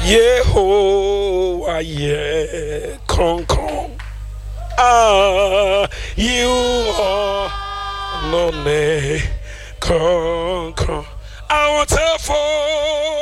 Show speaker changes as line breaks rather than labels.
Yehovah, yeah, Kong. Ah, you are no name, Kong. I want to fall.